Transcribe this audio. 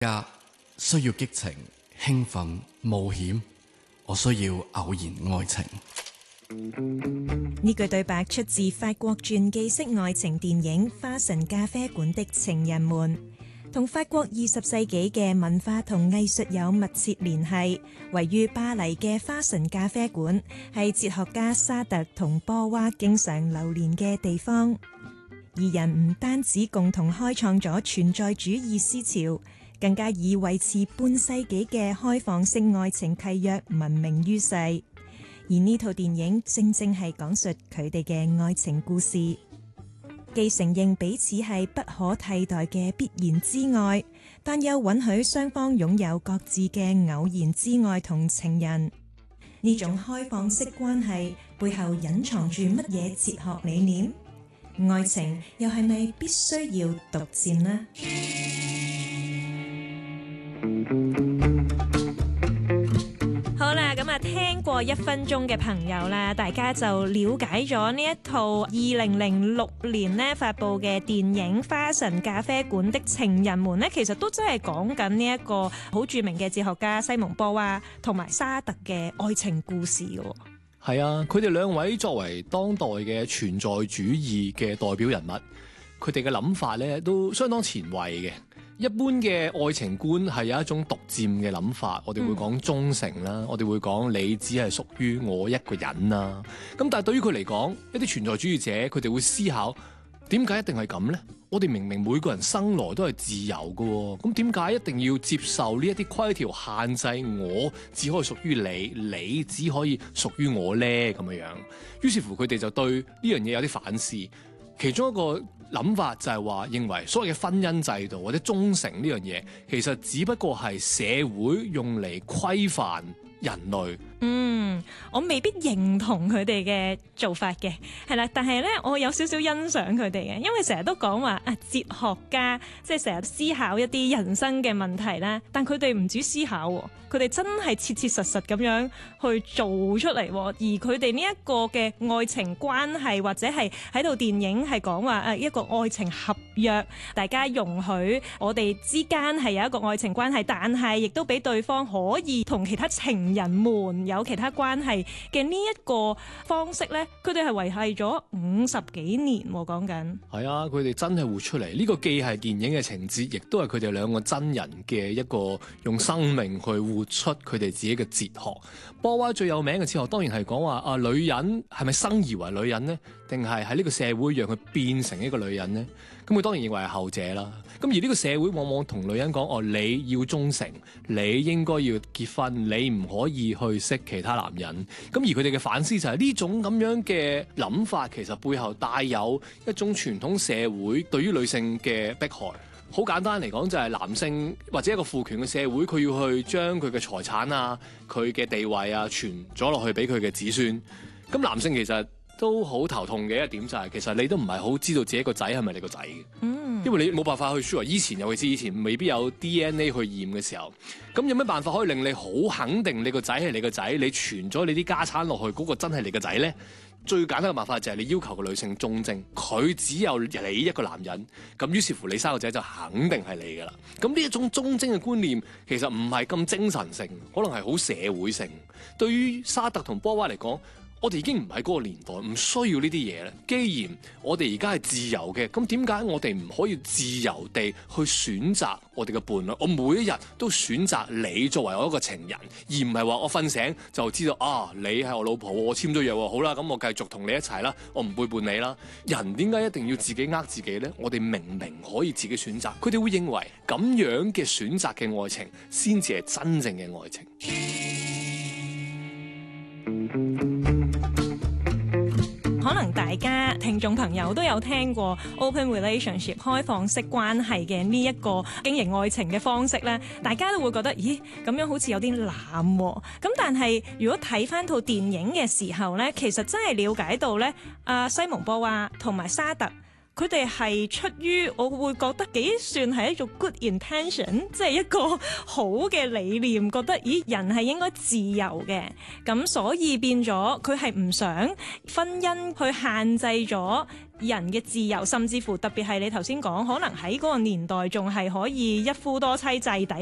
家需要激情、興奮、冒險，我需要偶然愛情。 呢句對白出自法國傳記式愛情電影《花神咖啡館的情人們》，同法國20世紀嘅文化同藝術有密切聯繫。位於巴黎嘅花神咖啡館係哲學家沙特同波娃經常流連嘅地方。二人唔單止共同開創咗存在主義思潮，更加以維持半世紀嘅開放式愛情契約聞名於世。而呢套電影正正係講述佢哋嘅愛情故事，既承認彼此係不可替代嘅必然之愛，但又允許雙方擁有各自嘅偶然之愛同情人。呢種開放式關係背後隱藏住乜嘢哲學理念？愛情又係咪必須要獨佔呢？好啦，咁啊，聽過1分鐘嘅朋友啦，大家就了解咗呢一套2006年呢發佈嘅電影《花神咖啡館的情人們》呢，其實都真係講緊呢一個好著名嘅哲學家西蒙波娃同埋沙特嘅愛情故事嘅。 係啊，佢哋兩位作為當代嘅存在主義嘅代表人物，佢哋嘅諗法咧都相當前衛嘅。一般嘅愛情觀係有一種獨佔嘅諗法，我哋會講忠誠啦，我哋會講你只係屬於我一個人啦。咁但係對於佢嚟講，一啲存在主義者佢哋會思考，點解一定係咁呢？我哋明明每個人生來都係自由嘅，咁點解一定要接受呢一啲規條限制？我只可以屬於你，你只可以屬於我呢？咁樣樣，於是乎佢哋就對呢樣嘢有啲反思。其中一個諗法就係話，認為所謂嘅婚姻制度或者忠誠呢樣嘢，其實只不過係社會用嚟規範人類。 我未必認同佢哋嘅做法嘅，係啦，但係咧，我有少少欣賞佢哋嘅，因為成日都講話啊，哲學家即係成日思考一啲人生嘅問題啦，但佢哋唔止思考，佢哋真係切切實實咁樣去做出嚟，而佢哋呢一個嘅愛情關係或者係喺度電影係講話一個愛情合約，大家容許我哋之間係有一個愛情關係，但係亦都俾對方可以同其他情人們有其他關係嘅呢一個方式呢，佢哋係維繫咗50幾年，講緊。係啊，佢哋真係活出嚟，呢個既係電影嘅情節，亦都係佢哋兩個真人嘅一個用生命去活出佢哋自己嘅哲學。波娃最有名嘅哲學當然係講話女人係咪生而為女人呢？定係喺呢個社會讓佢變成一個女人呢？咁佢當然認為係後者啦。咁而呢個社會往往同女人講，你要忠誠，你應該要結婚，你唔可以去識其他男人。咁而佢哋嘅反思就係呢種咁樣嘅諗法，其實背後帶有一種傳統社會對於女性嘅迫害。好簡單嚟講，就係男性或者一個父權嘅社會，佢要去將佢嘅財產啊、佢嘅地位啊傳咗落去俾佢嘅子孫。咁男性其實都好頭痛嘅一點就係，其實你都唔係好知道自己個仔係咪你個仔嘅。因為你冇辦法去 sure， 尤其是以前未必有 DNA 去驗嘅時候，咁有咩辦法可以令你好肯定你個仔係你個仔？你傳咗你啲家產落去，嗰個真係你個仔呢？最簡單嘅辦法就係你要求個女性忠貞，佢只有你一個男人，咁於是乎你生個仔就肯定係你噶啦。咁呢一種忠貞嘅觀念，其實唔係咁精神性，可能係好社會性。對於沙特同波娃嚟講，我哋已經唔喺嗰個年代，唔需要呢啲嘢啦。既然我哋而家係自由嘅，咁點解我哋唔可以自由地去選擇我哋嘅伴侶？我每一日都選擇你作為我一個情人，而唔係話我瞓醒就知道你係我老婆，我簽咗約，好啦，咁我繼續同你一齊啦，我唔背叛你啦。人點解一定要自己呃自己呢？我哋明明可以自己選擇，佢哋會認為咁樣嘅選擇嘅愛情先至係真正嘅愛情。 可能大家聽眾朋友都有聽過 open relationship 開放式關係嘅呢一個經營愛情嘅方式咧，大家都會覺得咦，咁樣好似有啲濫喎。咁但係如果睇翻套電影嘅時候咧，其實真係了解到咧，西蒙波娃同埋沙特，佢哋係出於我會覺得幾算係一種 good intention， 即係一個好嘅理念，覺得咦，人係應該自由嘅，咁所以變咗佢係唔想婚姻去限制咗人嘅自由，甚至乎特別係你頭先講，可能喺嗰個年代仲係可以一夫多妻制底